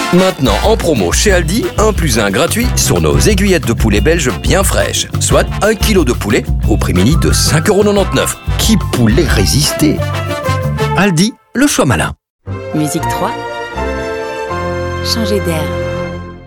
Maintenant en promo chez Aldi, 1 + 1 gratuit sur nos aiguillettes de poulet belges bien fraîches. Soit 1 kg de poulet au prix mini de 5,99 €. Qui pourrait résister? Aldi, le choix malin. Musique 3. Changer d'air.